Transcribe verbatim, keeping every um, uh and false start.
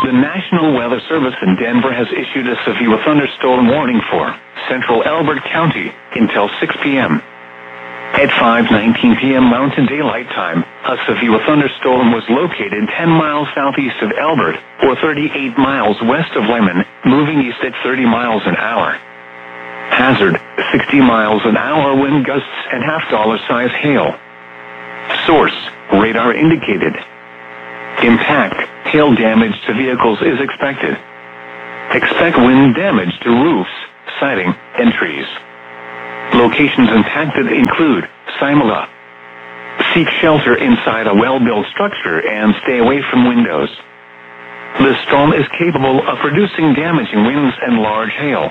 The National Weather Service in Denver has issued a severe thunderstorm warning for central Elbert County until six p.m. At five nineteen p.m. Mountain Daylight Time, a severe thunderstorm was located ten miles southeast of Elbert, or thirty-eight miles west of Lemon, moving east at thirty miles an hour. Hazard, sixty miles an hour wind gusts and half-dollar size hail. Source, radar indicated. Impact, hail damage to vehicles is expected. Expect wind damage to roofs, siding, and trees. Locations impacted include Simula. Seek shelter inside a well-built structure and stay away from windows. This storm is capable of producing damaging winds and large hail.